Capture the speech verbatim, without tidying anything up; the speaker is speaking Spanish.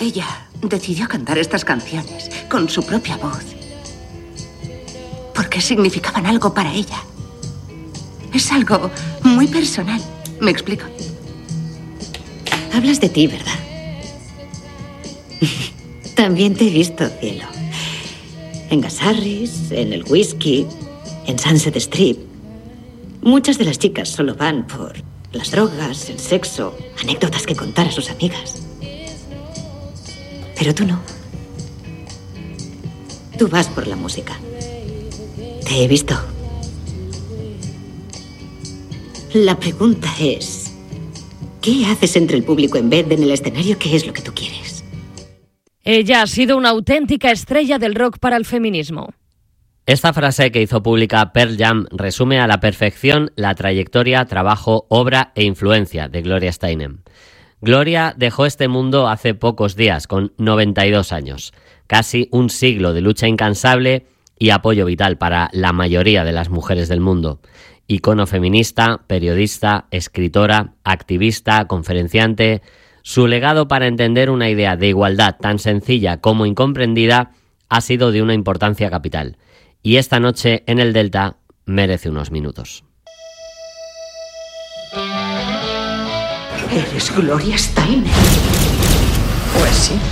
Ella decidió cantar estas canciones con su propia voz porque significaban algo para ella. Es algo muy personal. ¿Me explico? Hablas de ti, ¿verdad? También te he visto, cielo. En Gasarris, en el whisky, en Sunset Strip. Muchas de las chicas solo van por las drogas, el sexo, anécdotas que contar a sus amigas. Pero tú no. Tú vas por la música. Te he visto. La pregunta es, ¿qué haces entre el público en vez de en el escenario? ¿Qué es lo que tú quieres? Ella ha sido una auténtica estrella del rock para el feminismo. Esta frase que hizo pública Pearl Jam resume a la perfección la trayectoria, trabajo, obra e influencia de Gloria Steinem. Gloria dejó este mundo hace pocos días, con noventa y dos años. Casi un siglo de lucha incansable y apoyo vital para la mayoría de las mujeres del mundo. Icono feminista, periodista, escritora, activista, conferenciante. Su legado para entender una idea de igualdad tan sencilla como incomprendida ha sido de una importancia capital. Y esta noche en el Delta merece unos minutos. ¿Eres Gloria Steinem? Pues sí.